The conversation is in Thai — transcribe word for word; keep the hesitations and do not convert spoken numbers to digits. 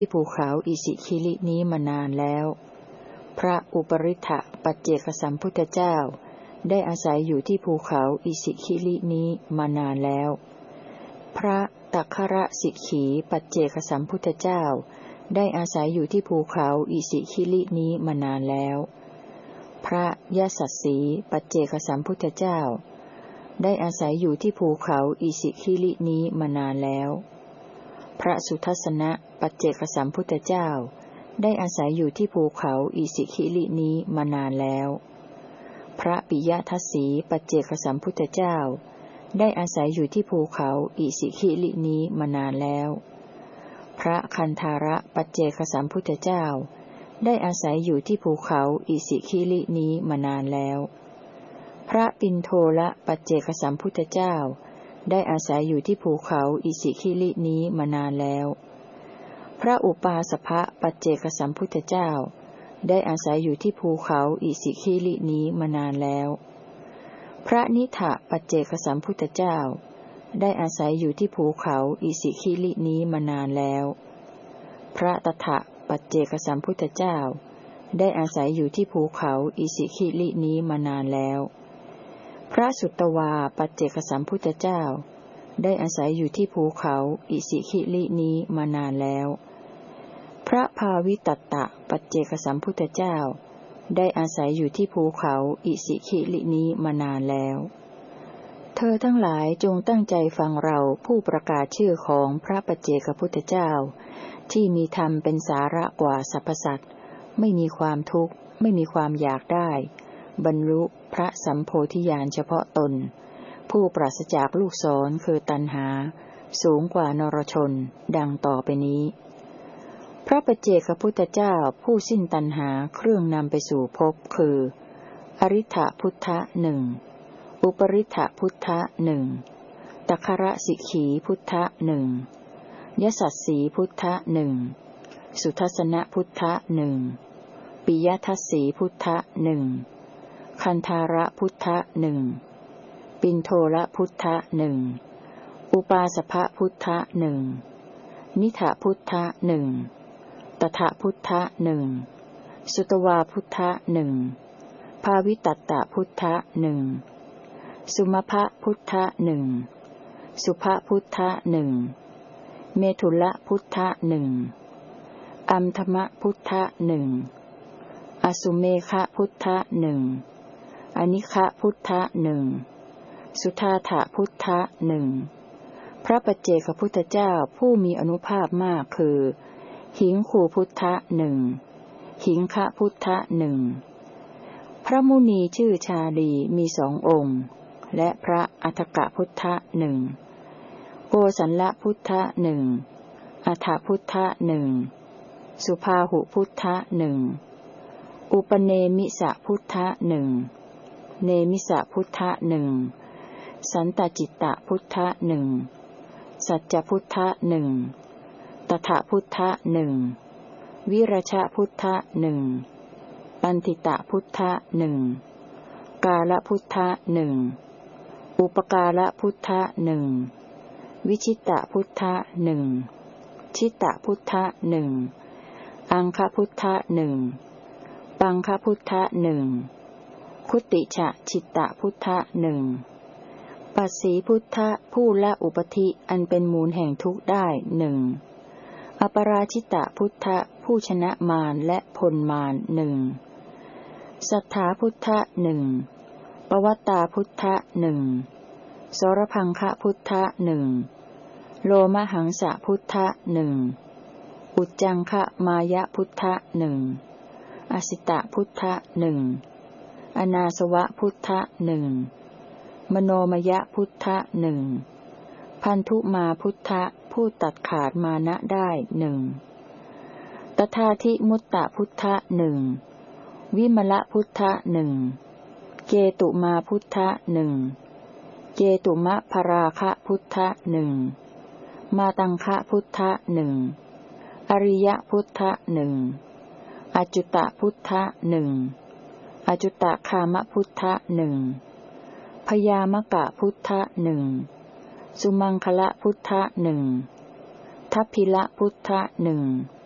ที่ภูเขาอิสิคิลินี้มานานแล้วพระอุปริทธปัจเจกสัมพุทธเจ้าได้อาศัยอยู่ที่ภูเขาอิสิคิลินี้มานานแล้วพระตัคระสิกขีปัจเจกสัมพุทธเจ้าได้อาศัยอยู่ที่ภูเขาอิสิคิลินี้มานานแล้วพระยสัสสีปัจเจกสัมพุทธเจ้าได้อาศัยอยู่ที่ภูเขาอิสิคิลินี้มานานแล้วพระสุทัสสนะปัจเจกสัมพุทธเจ้าได้อาศัยอยู่ที่ภูเขาอิสิคิลินี้มานานแล้วพระปิยทัสสีปัจเจกสัมพุทธเจ้าได้อาศัยอยู่ที่ภูเขาอิสิคิลินี้มานานแล้วพระคันธาระปัจเจกสัมพุทธเจ้าได้อาศัยอยู่ที่ภูเขาอิสิคิลินี้มานานแล้วพระปิณโทละปัจเจกสัมพุทธเจ้าได้อาศัยอยู่ที่ภูเขาอิสิคิลินี้มานานแล้วพระอุปาสภะปัจเจกสัมพุทธเจ้าได้อาศัยอยู่ที่ภูเขาอิสิคิลินี้มานานแล้วพระนิถะปัจเจกสัมพุทธเจ้าได้อาศัยอยู่ที่ภูเขาอิสิคิลินี้มานานแล้วพระตถะปัจเจกสัมพุทธเจ้าได้อาศัยอยู่ที่ภูเขาอิสิคิลินี้มานานแล้วพระสุตตวาปัจเจกสัมพุทธเจ้าได้อาศัยอยู่ที่ภูเขาอิสิคิลินี้มานานแล้วพระภาวิตัตตะปัจเจกสัมพุทธเจ้าได้อาศัยอยู่ที่ภูเขาอิสิคิลินี้มานานแล้วเธอทั้งหลายจงตั้งใจฟังเราผู้ประกาศชื่อของพระปัจเจกพุทธเจ้าที่มีธรรมเป็นสาระกว่าสรรพสัตว์ไม่มีความทุกข์ไม่มีความอยากได้บรรลุพระสัมโพธิญาณเฉพาะตนผู้ปราศจากลูกศรคือตัณหาสูงกว่านรชนดังต่อไปนี้พระปัจเจกพุทธเจ้าผู้สิ้นตัณหาเครื่องนำไปสู่ภพคืออริ ทธพุทธะหนึ่งอุปริทธพุทธะหนึ่งตัคระสิกขีพุทธะหนึ่งยสัสสีพุทธะหนึ่งสุทัสสนพุทธะหนึ่งปิยทัสสีพุทธะหนึ่งคันธาระพุทธะหนึ่งปิณโทละพุทธะหนึ่งอุปาสภพุทธะหนึ่งนิถพุทธะหนึ่งตถพุทธะหนึ่งสุตวาพุทธะหนึ่งภาวิตัตตพุทธะหนึ่งสุมภพุทธะหนึ่งสุภพุทธะหนึ่งเมถุละพุทธะหนึ่งอัมธมะพุทธะหนึ่งอสุเมฆพุทธะหนึ่งอนิฆพุทธะหนึ่งสุทาถพุทธะหนึ่งพระปัจเจกพุทธเจ้าผู้มีอนุภาพมากคือหิงคูพุทธะหนึ่งหิงคะพุทธะหนึ่งพระมุนีชื่อชาลีมีสององค์และพระอัฏฐกพุทธะหนึ่งโกสัลละพุทธะหนึ่งอัฏฐพุทธะหนึ่งสุภาหุพุทธะหนึ่งอุปเนมิสะพุทธะหนึ่งเนมิสะพุทธะหนึ่งสันตจิตตพุทธะหนึ่งสัจจพุทธะหนึ่งตถพุทธะหนึ่งวิรชพุทธะหนึ่งปันติตะพุทธะหนึ่งกาลพุทธะหนึ่งอุปกาลพุทธะหนึ่งวิชิตะพุทธะหนึ่งชิตะพุทธะหนึ่งอังคพุทธะหนึ่งปังคพุทธะหนึ่งคุติฉะชิตะพุทธะหนึ่งปัสสีพุทธะผู้ละอุปธิอันเป็นมูลแห่งทุกข์ได้หนึ่งอปราชิตะพุทธะผู้ชนะมารและพลมารหนึ่งสัทธาพุทธะหนึ่งปวัตตาพุทธะหนึ่งสรพังคะพุทธะหนึ่งโลมหังสะพุทธะหนึ่งอุจจังคะมายะพุทธะหนึ่งอสิตะพุทธะหนึ่งอนาสวะพุทธะหนึ่งมโนมยะพุทธะหนึ่งพันธุมาพุทธะผู้ตัดขาดมานะได้หนึ่งตถาธิมุตตะพุทธะหนึ่งวิมละพุทธะหนึ่งเกตุมาพุทธะหนึ่งเกตุมะภราคะพุทธะหนึ่งมาตังคะพุทธะหนึ่งอริยพุทธะหนึ่งอจุตพุทธะหนึ่งอจุตคามพุทธะหนึ่งพยามกะพุทธะหนึ่งสุมังคละพุทธะหนึ่งทัพพิละพุทธะหนึ่ง